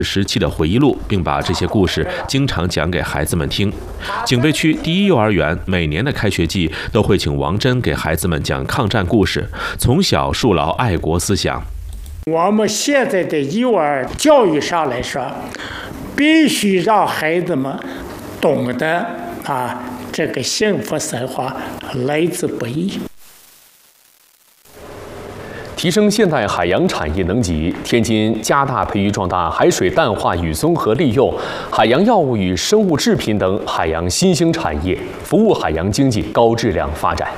时期的回忆录，并把这些故事经常讲给孩子们听。警备区第一幼儿园每年的开学季都会请王真给孩子们讲抗战故事，从小树牢爱国思想。 我们现在的幼儿教育上来说，必须让孩子们懂得这个幸福生活来之不易。 提升现代海洋产业能级，天津加大培育壮大海水淡化与综合利用、海洋药物与生物制品等海洋新兴产业，服务海洋经济高质量发展。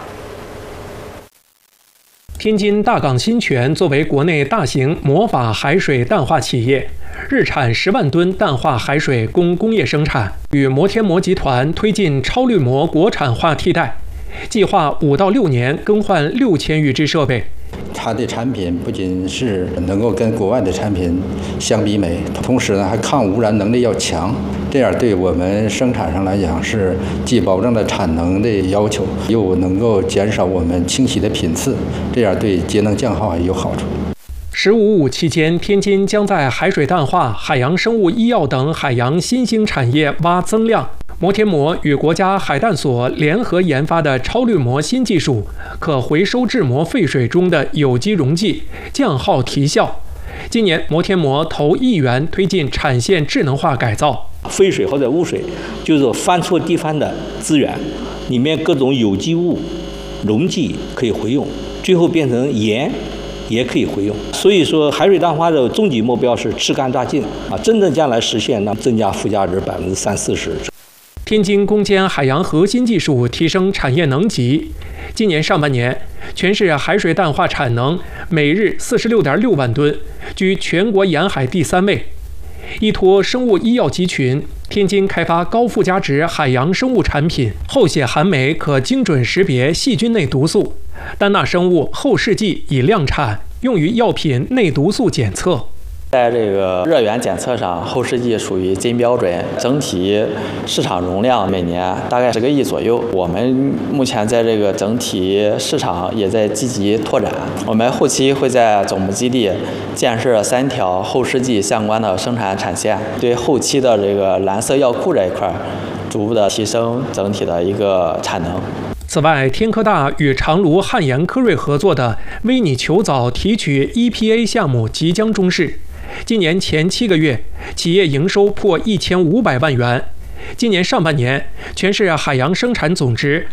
天津大港新泉作为国内大型魔法海水淡化企业，日产10万吨淡化海水供工业生产，与摩天膜集团推进超滤膜国产化替代，计划5到6年更换6000余只设备。 它的产品不仅是能够跟国外的产品相比美，同时呢还抗污染能力要强，这样对我们生产上来讲是既保证了产能的要求，又能够减少我们清洗的频次，这样对节能降耗也有好处。 15.5期间，天津将在海水淡化、海洋生物医药等海洋新兴产业挖增量。摩天膜与国家海淡所联合研发的超滤膜新技术，可回收制膜废水中的有机溶剂，降耗提效。今年摩天膜投1亿元推进产线智能化改造。 废水或者污水就是翻错地翻的资源，里面各种有机物、溶剂可以回用，最后变成盐也可以回用。所以说，海水淡化的终极目标是吃干榨净真正将来实现那增加附加值30-40%。 天津攻坚海洋核心技术，提升产业能级。今年上半年，全市海水淡化产能每日46.6万吨，居全国沿海第3位。依托生物医药集群，天津开发高附加值海洋生物产品，后血含酶可精准识别细菌内毒素，丹纳生物后试剂已量产，用于药品内毒素检测。 在这个热源检测上，后试剂属于金标准，整体市场容量每年大概10个亿左右。我们目前在这个整体市场也在积极拓展。我们后期会在总部基地建设3条后试剂相关的生产产线，对后期的这个蓝色药库这一块，逐步的提升整体的一个产能。 此外，天科大与长芦汉研科瑞合作的微拟球藻提取 EPA 项目即将中试。今年前7个月，企业营收破1500万元。今年上半年，全市海洋生产总值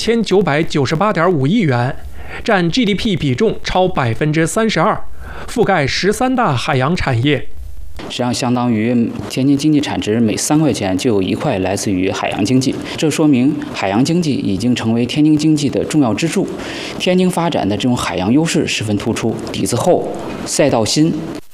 2998.5亿元，占 GDP 比重超32%，覆盖13大海洋产业。 实际上相当于天津经济产值每3块钱就有1块来自于海洋经济，这说明海洋经济已经成为天津经济的重要支柱。天津发展的这种海洋优势十分突出，底子厚，赛道新。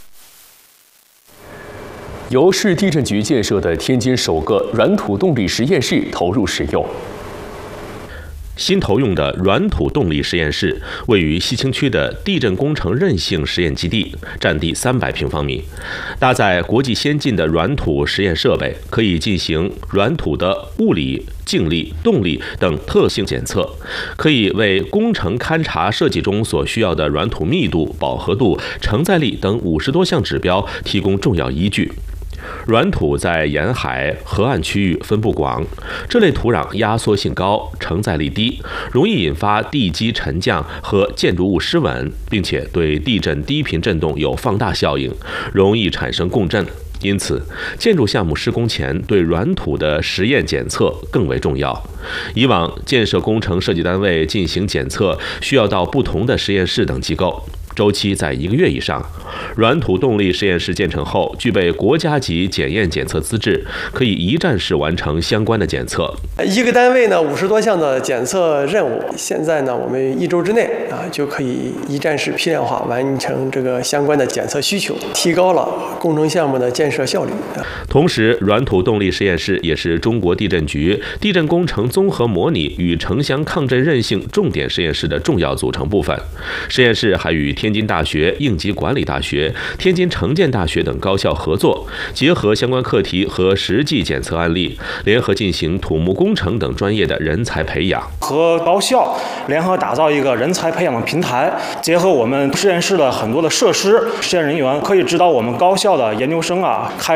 由市地震局建设的天津首个软土动力实验室投入使用。 新投用的软土动力实验室位于西青区的地震工程韧性实验基地，占地300平方米，搭载国际先进的软土实验设备，可以进行软土的物理、静力、动力等特性检测，可以为工程勘察设计中所需要的软土密度、饱和度、承载力等50多项指标提供重要依据。软土在沿海、河岸区域分布广，这类土壤压缩性高，承载力低，容易引发地基沉降和建筑物失稳，并且对地震低频震动有放大效应，容易产生共振。因此，建筑项目施工前对软土的实验检测更为重要。以往建设工程设计单位进行检测，需要到不同的实验室等机构，周期在1个月以上。软土动力实验室建成后，具备国家级检验检测资质，可以一站式完成相关的检测。 一个单位呢50多项的检测任务，现在呢我们1周之内就可以一站式批量化完成这个相关的检测需求，提高了工程项目的建设效率。 同时，软土动力实验室也是中国地震局地震工程综合模拟与城乡抗震韧性重点实验室的重要组成部分。实验室还与天天津大学、应急管理大学、天津城建大学等高校合作，结合相关课题和实际检测案例，联合进行土木工程等专业的人才培养， 和高校联合打造一个人才培养的平台，结合我们实验室的很多的设施，实验人员可以指导我们高校的研究生开